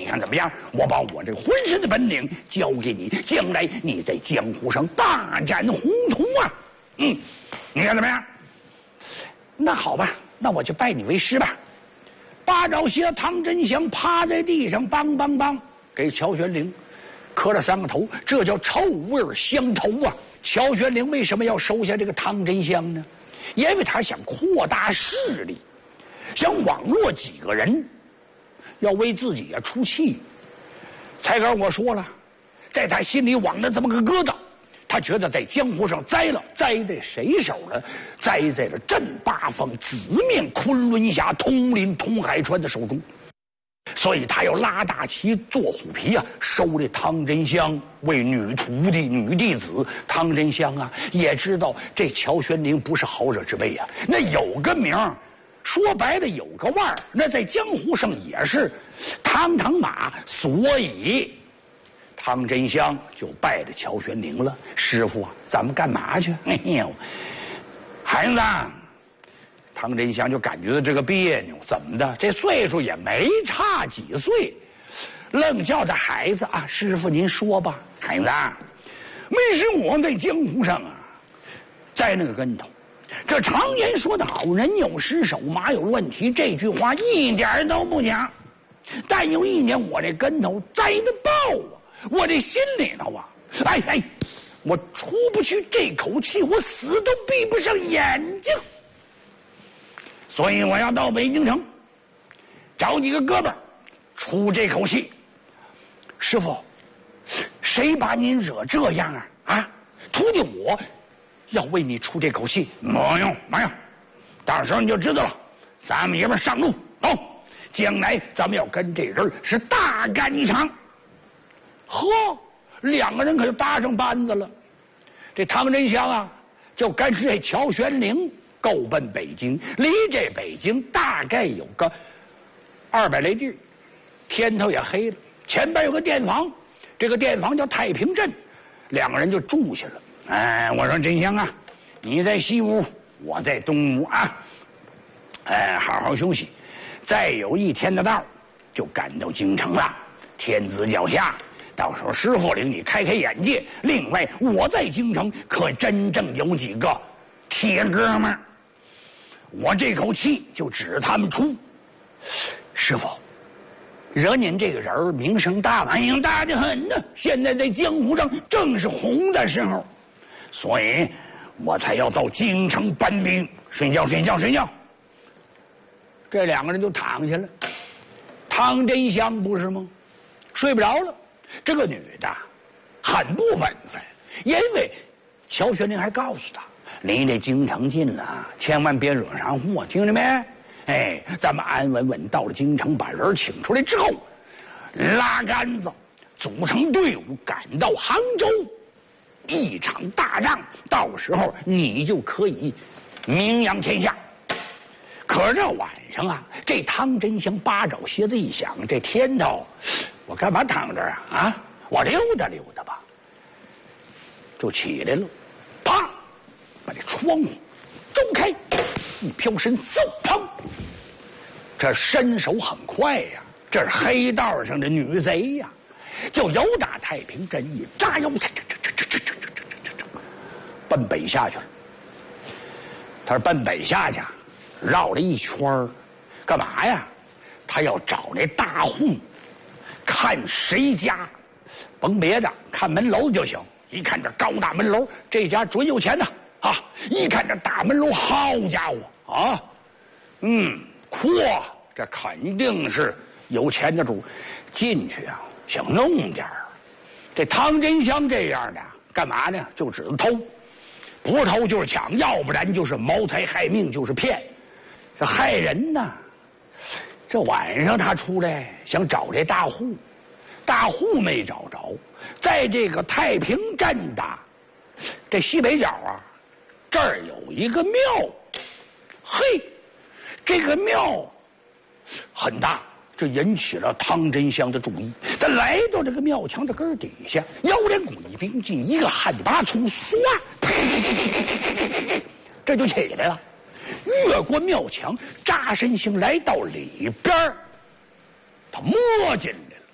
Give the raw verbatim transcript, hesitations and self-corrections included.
想怎么样？我把我这浑身的本领交给你，将来你在江湖上大展宏图啊！嗯，你看怎么样？那好吧，那我就拜你为师吧。八爪鞋唐真香趴在地上，梆梆梆，给乔玄龄磕了三个头，这叫臭味相投啊！乔玄龄为什么要收下这个唐真香呢？因为他想扩大势力，想网络几个人，要为自己啊出气。才刚我说了，在他心里网了这么个疙瘩，他觉得在江湖上栽了，栽在谁手了？栽在了镇八方紫面昆仑侠统领通海川的手中。所以他要拉大旗做虎皮啊，收这唐真香为女徒弟、女弟子。唐真香啊，也知道这乔玄龄不是好惹之辈啊，那有个名儿，说白了有个腕儿，那在江湖上也是堂堂马。所以唐真香就拜着乔玄龄了。师傅啊，咱们干嘛去？哎呦，孩子。唐真香就感觉到这个别扭，怎么的？这岁数也没差几岁，愣叫这孩子啊！师傅您说吧，孩子，没事，我在江湖上啊，栽那个跟头。这常言说得好，人有失手，马有乱蹄，这句话一点都不假。但有一年我这跟头栽的爆啊，我这心里头啊，哎哎，我出不去这口气，我死都闭不上眼睛。所以我要到北京城，找几个哥们儿出这口气。师傅，谁把您惹这样啊？啊，徒弟我要为你出这口气。不用不用，到时候你就知道了。咱们爷们上路，走，将来咱们要跟这人是大干一场。呵，两个人可就搭上班子了。这唐真香啊，就跟这乔玄龄够奔北京，离这北京大概有个二百来地，天头也黑了。前边有个店房，这个店房叫太平镇，两个人就住下了。哎，我说真香啊，你在西屋，我在东屋啊，哎，好好休息。再有一天的道，就赶到京城了。天子脚下，到时候师傅领你开开眼界。另外，我在京城可真正有几个铁哥们儿。我这口气就指他们出。师傅，惹您这个人名声大了，名大得很呢。现在在江湖上正是红的时候，所以我才要到京城搬兵。睡觉，睡觉，睡觉。这两个人就躺下了。唐真香不是吗？睡不着了。这个女的很不稳分，因为乔玄龄还告诉她，离这京城近了，千万别惹上祸，听着没？哎，咱们安稳稳到了京城，把人请出来之后，拉杆子，组成队伍，赶到杭州，一场大仗，到时候你就可以名扬天下。可这晚上啊，这汤真香八爪鞋子一响，这天头，我干嘛躺这儿啊？啊，我溜达溜达吧，就起来了，啪！把这窗户周开，一飘身，嗖砰！这身手很快呀，这是黑道上的女贼呀，就由打太平镇一扎腰，这这这这这这这这这这奔北下去了。他是奔北下去，绕了一圈干嘛呀？他要找那大户，看谁家，甭别的，看门楼就行。一看这高大门楼，这家准有钱呐！啊！一看这大门楼，好家伙啊，嗯，阔，这肯定是有钱的主。进去啊，想弄点儿。这汤真香这样的干嘛呢？就知道偷，不是偷就是抢，要不然就是谋财害命，就是骗。这害人呢。这晚上他出来想找这大户，大户没找着，在这个太平镇的这西北角啊。这儿有一个庙，嘿，这个庙很大，这引起了汤真香的注意。他来到这个庙墙的根底下，腰连骨一并进，一个旱拔粗，唰，这就起来了，越过庙墙，扎身形来到里边，他摸进